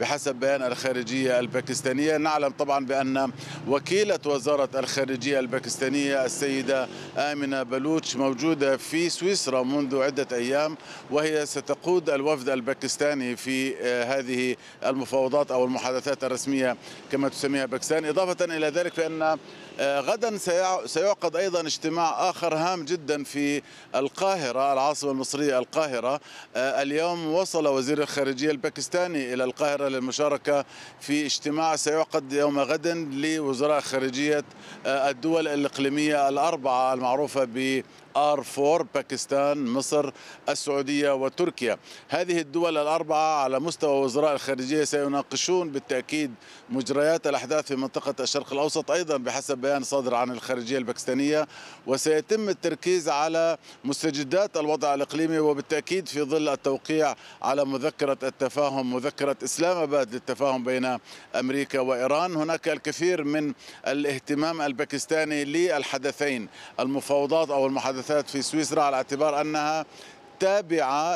بحسب بيان الخارجية الباكستانية. نعلم طبعا بأن وكيلة وزارة الخارجية الباكستانية السيدة آمنة بلوتش موجودة في سويسرا منذ عدة أيام، وهي ستقود الوفد الباكستاني في هذه المفاوضات أو المحادثات الرسمية كما تسميها باكستان. إضافة إلى ذلك فإن غدا سيعقد أيضا اجتماع آخر هام جدا في القاهرة العاصمة المصرية القاهرة. اليوم وصل وزير الخارجية الباكستاني إلى القاهرة للمشاركة في اجتماع سيعقد يوم غد لوزراء خارجية الدول الإقليمية الأربعة المعروفة ب R4: باكستان، مصر، السعودية وتركيا. هذه الدول الأربعة على مستوى وزراء الخارجية سيناقشون بالتأكيد مجريات الأحداث في منطقة الشرق الأوسط أيضا بحسب بيان صادر عن الخارجية الباكستانية، وسيتم التركيز على مستجدات الوضع الإقليمي وبالتأكيد في ظل التوقيع على مذكرة التفاهم، مذكرة إسلام آباد للتفاهم بين أمريكا وإيران. هناك الكثير من الاهتمام الباكستاني للحدثين، المفاوضات أو المحادثات في سويسرا، على اعتبار أنها تابعة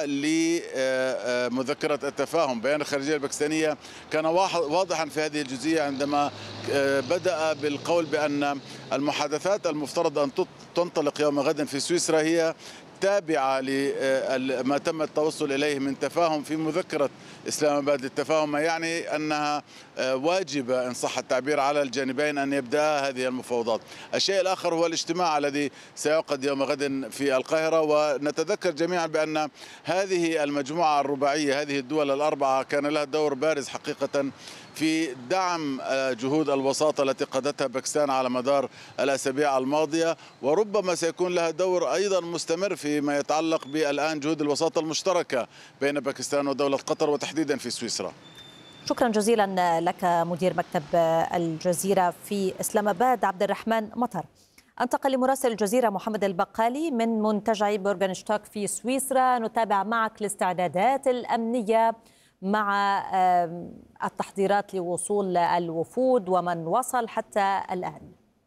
لمذكرة التفاهم. بيان الخارجية الباكستانية كان واضحا في هذه الجزئية عندما بدأ بالقول بأن المحادثات المفترض أن تنطلق يوم غد في سويسرا هي تابعة لما تم التوصل إليه من تفاهم في مذكرة إسلام آباد للتفاهم، ما يعني أنها واجبة إن صح التعبير على الجانبين أن يبدأ هذه المفاوضات. الشيء الآخر هو الاجتماع الذي سيعقد يوم غد في القاهرة، ونتذكر جميعا بأن هذه المجموعة الرباعية، هذه الدول الأربعة، كان لها دور بارز حقيقة في دعم جهود الوساطة التي قادتها باكستان على مدار الأسابيع الماضية، وربما سيكون لها دور أيضا مستمر فيما يتعلق بالآن جهود الوساطة المشتركة بين باكستان ودولة قطر وتحديدا في سويسرا. شكرا جزيلا لك مدير مكتب الجزيرة في إسلام آباد عبد الرحمن مطر. انتقل لمراسل الجزيرة محمد البقالي من منتجع بورغنشتاك في سويسرا. نتابع معك الاستعدادات الأمنية مع التحضيرات لوصول الوفود ومن وصل حتى الآن.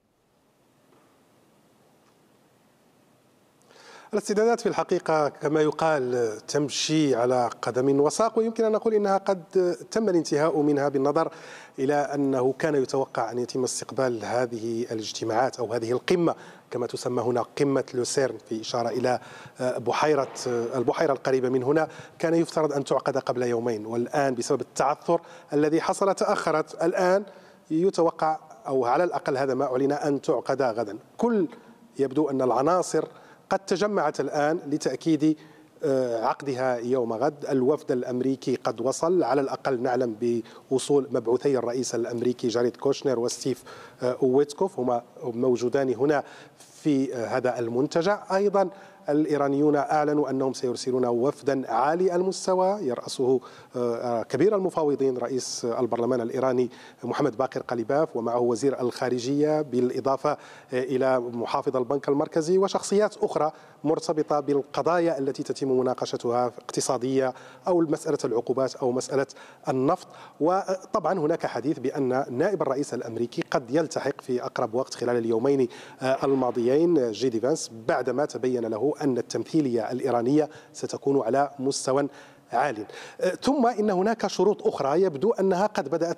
الاستعدادات في الحقيقة كما يقال تمشي على قدم وساق، ويمكن أن نقول إنها قد تم الانتهاء منها بالنظر إلى أنه كان يتوقع أن يتم استقبال هذه الاجتماعات أو هذه القمة كما تسمى هنا قمة لوسيرن، في إشارة إلى البحيرة القريبة من هنا، كان يفترض أن تعقد قبل يومين، والآن بسبب التعثر الذي حصل تأخرت. الآن يتوقع أو على الأقل هذا ما أعلن أن تعقد غدا. يبدو أن العناصر قد تجمعت الآن لتأكيد عقدها يوم غد. الوفد الأمريكي قد وصل، على الأقل نعلم بوصول مبعوثي الرئيس الأمريكي جاريد كوشنر وستيف ويتكوف، هما موجودان هنا في هذا المنتجع. أيضا الإيرانيون أعلنوا أنهم سيرسلون وفدا عالي المستوى يرأسه كبير المفاوضين رئيس البرلمان الإيراني محمد باقر قليباف، ومعه وزير الخارجية، بالإضافة إلى محافظ البنك المركزي وشخصيات أخرى مرتبطة بالقضايا التي تتم مناقشتها اقتصادية أو مسألة العقوبات أو مسألة النفط. وطبعا هناك حديث بأن نائب الرئيس الأمريكي قد يلتحق في أقرب وقت خلال اليومين الماضيين، جي دي فانس، بعدما تبين له أن التمثيلية الإيرانية ستكون على مستوى عال. ثم إن هناك شروط أخرى يبدو أنها قد بدأت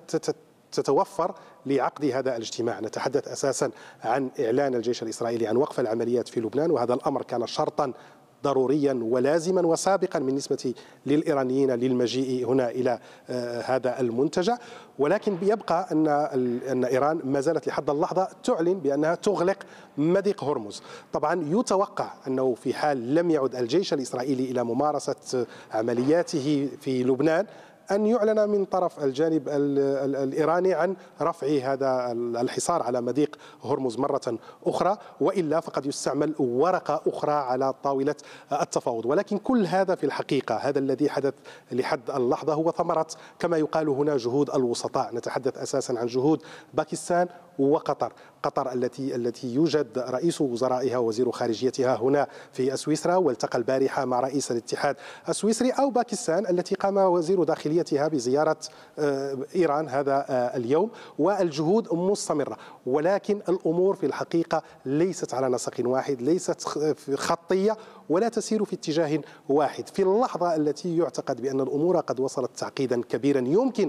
تتوفر لعقد هذا الاجتماع. نتحدث أساسا عن إعلان الجيش الإسرائيلي عن وقف العمليات في لبنان، وهذا الأمر كان شرطا ضروريا ولازما وسابقا بالنسبة للإيرانيين للمجيء هنا إلى هذا المنتجع. ولكن يبقى أن إيران ما زالت لحد اللحظة تعلن بأنها تغلق مضيق هرمز. طبعا يتوقع أنه في حال لم يعد الجيش الإسرائيلي إلى ممارسة عملياته في لبنان أن يعلن من طرف الجانب الإيراني عن رفع هذا الحصار على مضيق هرمز مرة أخرى، وإلا فقد يستعمل ورقة أخرى على طاولة التفاوض. ولكن كل هذا في الحقيقة، هذا الذي حدث لحد اللحظة هو ثمرة كما يقال هنا جهود الوسطاء. نتحدث أساسا عن جهود باكستان وقطر. قطر التي يوجد رئيس وزرائها ووزير خارجيتها هنا في سويسرا، والتقى البارحة مع رئيس الاتحاد السويسري، أو باكستان التي قام وزير داخليتها بزيارة إيران هذا اليوم، والجهود مستمرة. ولكن الأمور في الحقيقة ليست على نسق واحد، ليست خطية ولا تسير في اتجاه واحد. في اللحظة التي يعتقد بأن الأمور قد وصلت تعقيدا كبيرا يمكن